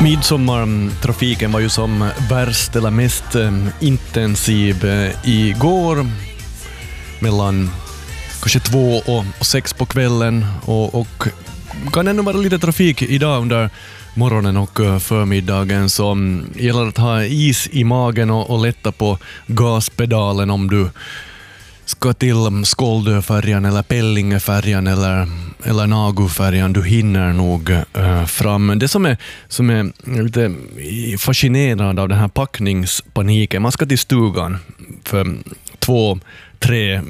Midsommartrafiken var ju som värst eller mest intensiv igår mellan kanske 2 och 6 på kvällen och kan ännu vara lite trafik idag under morgonen och förmiddagen, så gäller att ha is i magen och lätta på gaspedalen om du ska till Skåldöfärjan eller Pellingefärjan eller Nagufärjan. Du hinner nog fram. Det som är lite fascinerande av den här packningspaniken, man ska till stugan för 2-3